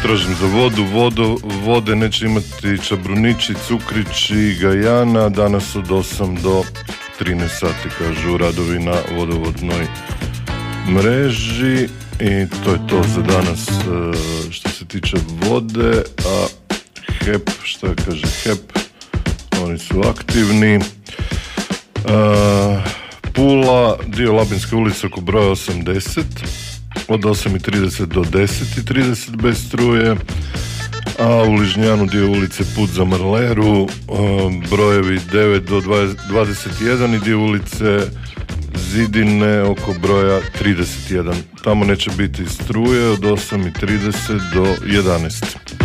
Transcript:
tražim za vode neće imati Čabrunići, Cukrići, Gajana, danas od 8 do 13 sati, kažu radovi na vodovodnoj mreži. I to je to za danas što se tiče vode. A HEP, šta kaže HEP, oni su aktivni. Pula, dio Labinske ulice oko broja 80, od 8:30 do 10:30 bez struje. A u Ližnjanu dio ulice Put za Marleru, brojevi 9 do 21 i dio ulice Zidine oko broja 31. Tamo neće biti struje od 8:30 do 11.